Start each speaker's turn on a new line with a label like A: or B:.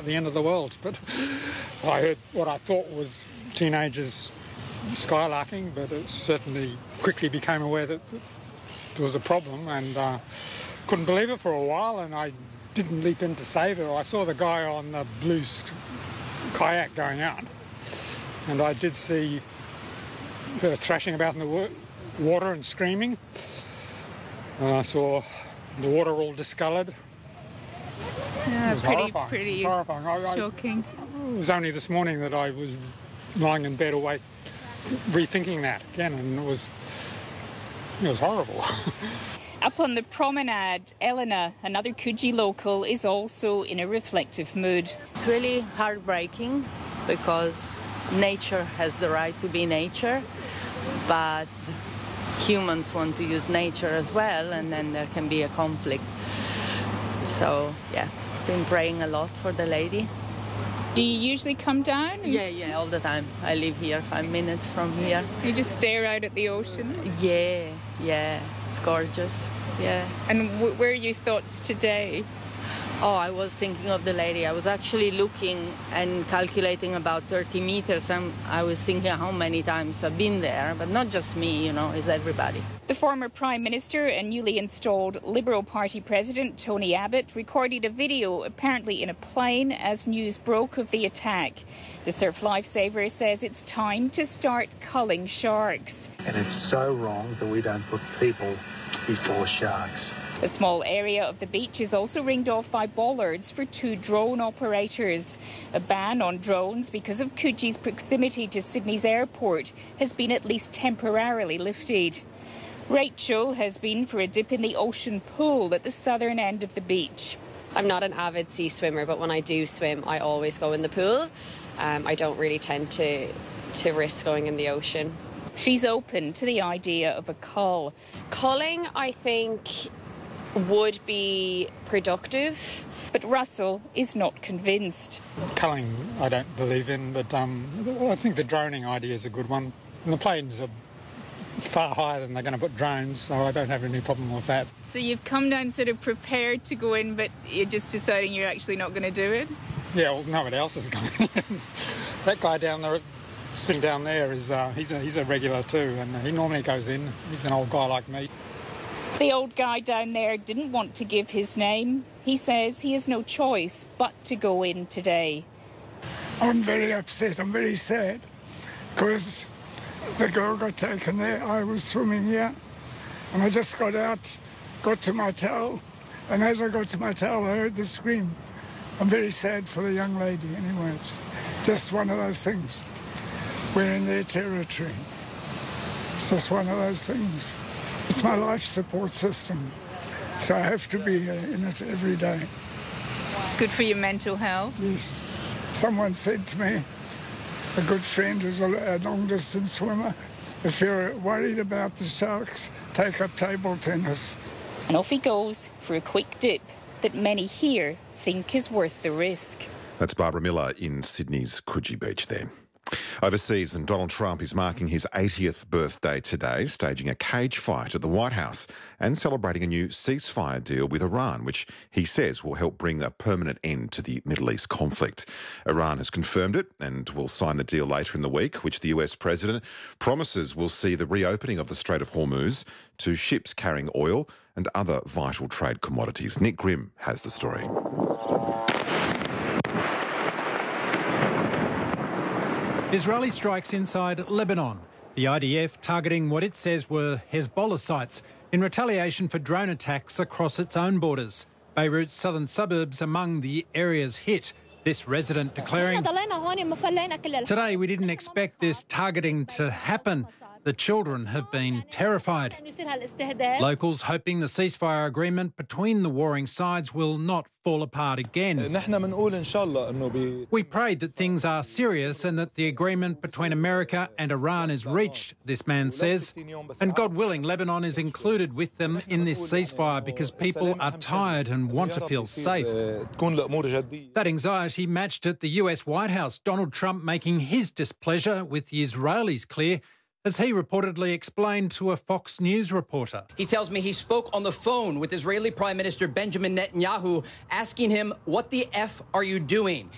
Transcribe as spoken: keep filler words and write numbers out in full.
A: the end of the world. But I heard what I thought was teenagers skylarking, but it certainly quickly became aware that there was a problem, and uh, couldn't believe it for a while, and I didn't leap in to save her. I saw the guy on the blue kayak going out, and I did see her thrashing about in the water and screaming. And I saw the water all discoloured.
B: Yeah,
A: it was
B: pretty,
A: horrifying.
B: pretty
A: horrifying. I,
B: shocking.
A: I, it was only this morning that I was lying in bed awake, rethinking that again, and it was it was horrible.
B: Up on the promenade, Elena, another Coogee local, is also in a reflective mood.
C: It's really heartbreaking because nature has the right to be nature, but humans want to use nature as well, and then there can be a conflict. So, yeah, been praying a lot for the lady.
B: Do you usually come down?
C: Yeah, yeah, all the time. I live here five minutes from here.
B: You just stare out at the ocean?
C: Yeah, yeah, it's gorgeous, yeah.
B: And w- where are your thoughts today?
C: Oh, I was thinking of the lady. I was actually looking and calculating about thirty meters, and I was thinking how many times I've been there, but not just me, you know, it's everybody.
B: The former Prime Minister and newly installed Liberal Party President Tony Abbott recorded a video, apparently in a plane, as news broke of the attack. The surf lifesaver says it's time to start culling sharks.
D: And it's so wrong that we don't put people before sharks.
B: A small area of the beach is also ringed off by bollards for two drone operators. A ban on drones because of Coogee's proximity to Sydney's airport has been at least temporarily lifted. Rachel has been for a dip in the ocean pool at the southern end of the beach.
E: I'm not an avid sea swimmer, but when I do swim, I always go in the pool. Um, I don't really tend to, to risk going in the ocean.
B: She's open to the idea of a cull.
E: Culling, I think, would be productive.
B: But Russell is not convinced.
A: Culling, I don't believe in, but um, I think the droning idea is a good one. And the planes are far higher than they're going to put drones, so I don't have any problem with that.
B: So you've come down sort of prepared to go in, but you're just deciding you're actually not going to do it?
A: Yeah, well, nobody else is going in. That guy down there, sitting down there, is uh, he's, a, he's a regular too, and he normally goes in. He's an old guy like me.
B: The old guy down there didn't want to give his name. He says he has no choice but to go in today.
F: I'm very upset. I'm very sad because the girl got taken there. I was swimming here and I just got out, got to my towel, and as I got to my towel I heard the scream. I'm very sad for the young lady. Anyway, it's just one of those things. We're in their territory. It's just one of those things. It's my life support system, so I have to be in it every day.
B: Good for your mental health?
F: Yes. Someone said to me, a good friend who's a long-distance swimmer, if you're worried about the sharks, take up table tennis.
B: And off he goes for a quick dip that many here think is worth the risk.
G: That's Barbara Miller in Sydney's Coogee Beach there. Overseas, and Donald Trump is marking his eightieth birthday today, staging a cage fight at the White House and celebrating a new ceasefire deal with Iran, which he says will help bring a permanent end to the Middle East conflict. Iran has confirmed it and will sign the deal later in the week, which the U S president promises will see the reopening of the Strait of Hormuz to ships carrying oil and other vital trade commodities. Nick Grimm has the story.
H: Israeli strikes inside Lebanon, the I D F targeting what it says were Hezbollah sites in retaliation for drone attacks across its own borders. Beirut's southern suburbs among the areas hit. This resident declaring, "Today we didn't expect this targeting to happen. The children have been terrified." Locals hoping the ceasefire agreement between the warring sides will not fall apart again. "We prayed that things are serious and that the agreement between America and Iran is reached," this man says. "And God willing, Lebanon is included with them in this ceasefire because people are tired and want to feel safe." That anxiety matched at the U S White House, Donald Trump making his displeasure with the Israelis clear, as he reportedly explained to a Fox News reporter.
I: He tells me he spoke on the phone with Israeli Prime Minister Benjamin Netanyahu, asking him, "What the F are you doing?"